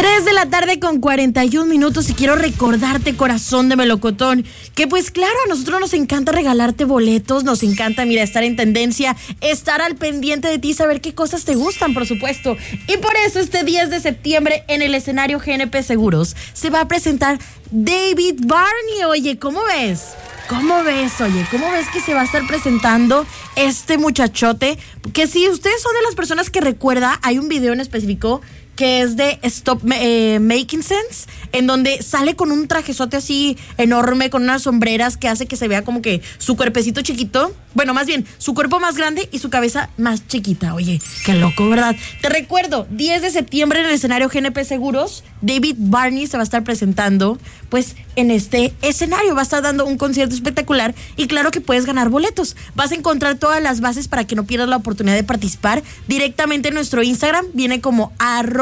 3 de la tarde con 41 minutos y quiero recordarte, corazón de melocotón, que pues claro, a nosotros nos encanta regalarte boletos, nos encanta, mira, estar en tendencia, estar al pendiente de ti, saber qué cosas te gustan, por supuesto. Y por eso este 10 de septiembre en el escenario GNP Seguros se va a presentar David Barney. Oye, ¿cómo ves? ¿Cómo ves que se va a estar presentando este muchachote? Que si ustedes son de las personas que recuerda, hay un video en específico que es de Stop Making Sense, en donde sale con un trajezote así enorme, con unas sombreras que hace que se vea como que su cuerpecito chiquito, bueno, más bien, su cuerpo más grande y su cabeza más chiquita. Oye, qué loco, ¿verdad? Te recuerdo, 10 de septiembre en el escenario GNP Seguros, David Barney se va a estar presentando, pues, en este escenario. Va a estar dando un concierto espectacular y claro que puedes ganar boletos. Vas a encontrar todas las bases para que no pierdas la oportunidad de participar directamente en nuestro Instagram. Viene como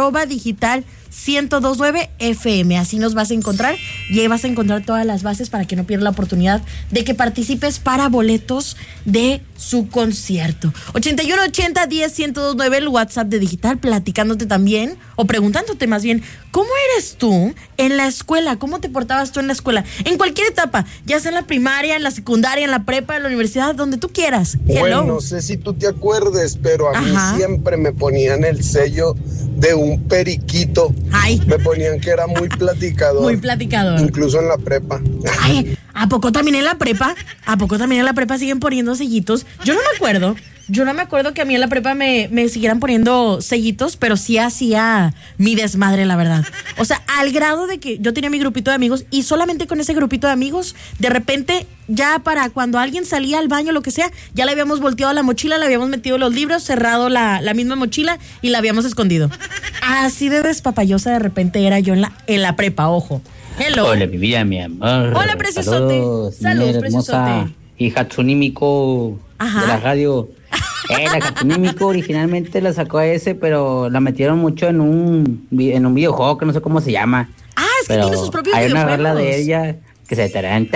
@digital1029fm. Así nos vas a encontrar y ahí vas a encontrar todas las bases para que no pierdas la oportunidad de que participes para boletos de su concierto. 8180-10-1029, el WhatsApp de Digital, platicándote también, o preguntándote más bien, ¿cómo eres tú en la escuela? ¿Cómo te portabas tú en la escuela? En cualquier etapa, ya sea en la primaria, en la secundaria, en la prepa, en la universidad, donde tú quieras. Bueno, no sé si tú te acuerdes, pero a mí siempre me ponían el sello de un periquito. Ay. Me ponían que era muy platicador. Muy platicador. Incluso en la prepa. Ay, ¿a poco también en la prepa? ¿A poco también en la prepa siguen poniendo sellitos? Yo no me acuerdo. Yo no me acuerdo que a mí en la prepa me siguieran poniendo sellitos, pero sí hacía mi desmadre, la verdad. O sea, al grado de que yo tenía mi grupito de amigos y solamente con ese grupito de amigos, de repente, ya para cuando alguien salía al baño, lo que sea, ya le habíamos volteado la mochila, le habíamos metido los libros, cerrado la misma mochila y la habíamos escondido. Así de despapayosa de repente era yo en la prepa, ojo. Hello. Hola, mi vida, mi amor. Hola, preciosote. Saludos, preciosote. Y Hatsune Miku de la radio. La Hatsune Miku originalmente la sacó ese, pero la metieron mucho en un videojuego que no sé cómo se llama. Es que tiene sus propios hay videojuegos. Hay una rola de ella que se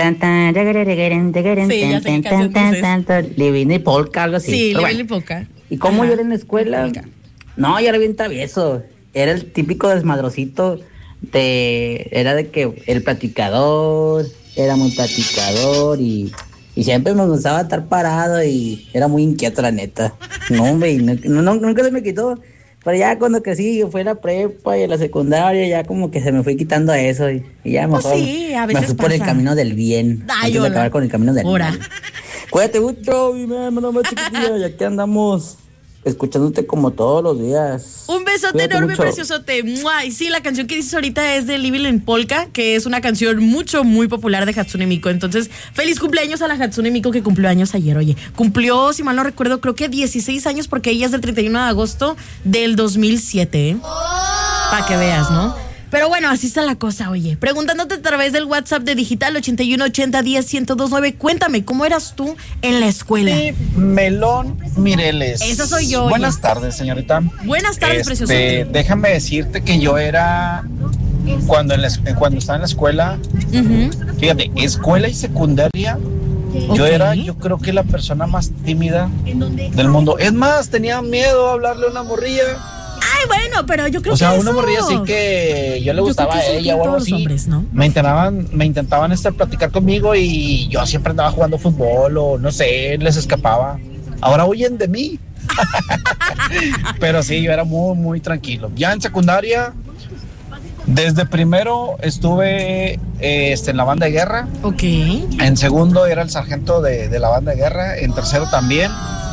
Living Polka, algo así. Sí, Living Polka. ¿Y cómo yo era en la escuela? No, yo era bien travieso. Era el típico desmadrocito era de que el platicador, era muy platicador y siempre me gustaba estar parado y era muy inquieto, la neta. No, hombre, nunca se me quitó. Pero ya cuando crecí, fue la prepa y la secundaria, ya como que se me fue quitando eso y ya mejor a veces me fui por el camino del bien. Ay, antes de acabar con el camino del bien. Cuídate mucho, mi mamá chiquitilla, y aquí andamos escuchándote como todos los días. Un besote. Cuídate enorme, mucho. Preciosote. ¡Mua! Y sí, la canción que dices ahorita es de Living Polka, que es una canción muy popular de Hatsune Miku. Entonces, feliz cumpleaños a la Hatsune Miku que cumplió años ayer. Oye, cumplió, si mal no recuerdo, creo que 16 años porque ella es del 31 de agosto del 2007, ¿eh? Para que veas, ¿no? Pero bueno, así está la cosa, oye. Preguntándote a través del WhatsApp de Digital 8180-10-1029, cuéntame, ¿cómo eras tú en la escuela? Sí, Melón Mireles. Esa soy yo. Buenas tardes, señorita. Buenas tardes, precioso. Déjame decirte que yo era, cuando estaba en la escuela, fíjate, escuela y secundaria, yo creo que la persona más tímida del mundo. Es más, tenía miedo a hablarle a una morrilla. Ay, bueno, pero yo creo que una morrilla así que yo le gustaba a ella o algo así. Hombres, ¿no? Me intentaban platicar conmigo y yo siempre andaba jugando fútbol o no sé, les escapaba. Ahora huyen de mí. Pero sí, yo era muy tranquilo. Ya en secundaria, desde primero estuve en la banda de guerra. En segundo era el sargento de la banda de guerra. En tercero también.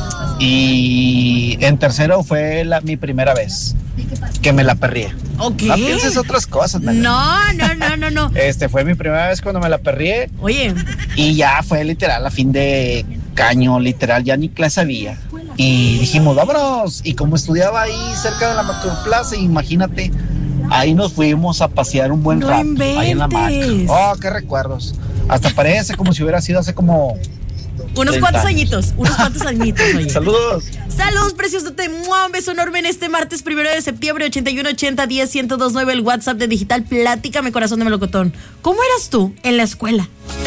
Y en tercero fue mi primera vez que me la perrié. No pienses otras cosas, ¿verdad? No. Fue mi primera vez cuando me la perrié. Oye. Y ya fue literal a fin de caño, literal, ya ni clase había. Y dijimos, vámonos. Y como estudiaba ahí cerca de la Macroplaza, imagínate, ahí nos fuimos a pasear un buen rato. Ahí en la Mac. Oh, qué recuerdos. Hasta parece como si hubiera sido hace como unos cuantos añitos, oye. Saludos, preciosote. Un beso enorme en este martes 1 de septiembre. 8180-10-1029, el WhatsApp de Digital. Platícame, corazón de melocotón, ¿cómo eras tú en la escuela?